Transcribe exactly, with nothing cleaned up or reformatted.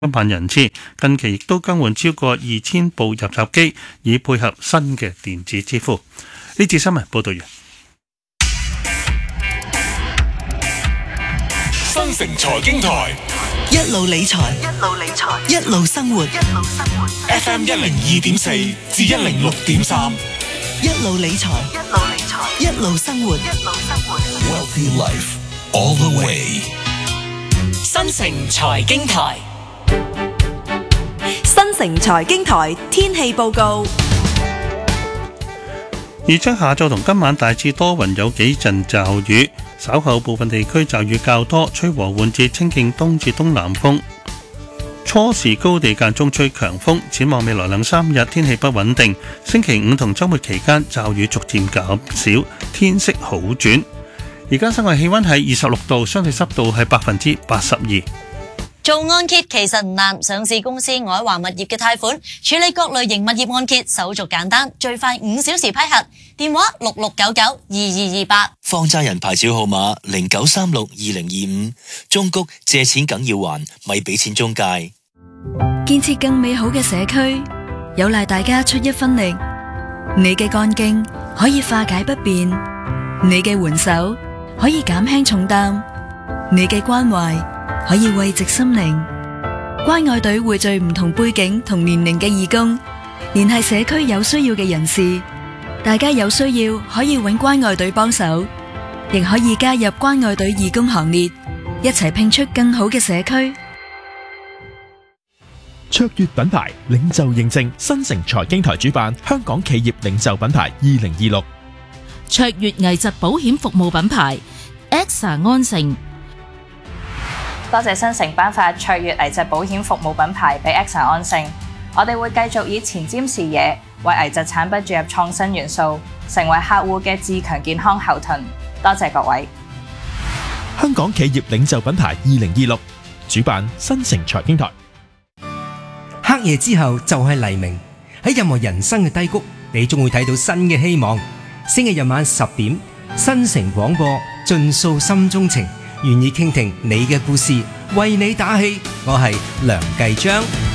一萬人次，近期亦都更換超過二千部入閘機，以配合新嘅電子支付。呢節新聞報道完。 新城財經台一路理財，一路理財，一路生活，一路生活。 F M 一零二點四至一零六點三， 一路理財，一路理財，一路生活，一路生活。 Wealthy Life all the way。 新城財經台，新城財經台天氣報告。 預測下晝同今晚大致多雲，有幾陣驟雨，稍後部分地區驟雨較多，吹和緩至清勁東至東南風。初時高地間中吹強風，展望未來兩三日天氣不穩定。星期五同週末期間驟雨逐漸減少，天色好轉。而家室外氣溫係二十六度，相對濕度係百分之八十二。 做按揭其實唔難，上市公司愛華物業嘅貸款處理各類型物業按揭手續簡單，最快五小時批核。電話六六九九二二二八。 放債人牌照號碼零九三六二零二五。中谷借錢梗要還，咪俾錢中介。 建設更美好嘅社區，有賴大家出一分力。你嘅幹勁可以化解不便，你嘅援手可以減輕重擔，你嘅關懷可以慰藉心靈。關愛隊匯聚唔同背景同年齡嘅義工，聯繫社區有需要嘅人士。大家有需要可以搵關愛隊幫手，亦可以加入關愛隊義工行列，一齊拼出更好嘅社區。 卓越品牌領袖認證，新城財經台主辦香港企業領袖品牌二零二六。 卓越危疾保險服務品牌 A X A 安盛。 多謝新城頒發卓越危疾保險服務品牌俾 A X A 安盛，我哋會繼續以前瞻視野，為危疾產品注入創新元素，成為客戶嘅自強健康後盾。多謝各位。 香港企業領袖品牌二零二六主辦新城財經台。 黑夜之後就係黎明，喺任何人生嘅低谷，你總會睇到新嘅希望。星期日晚十點，新城廣播盡訴心中情，願意傾聽你嘅故事，為你打氣。我係梁繼章。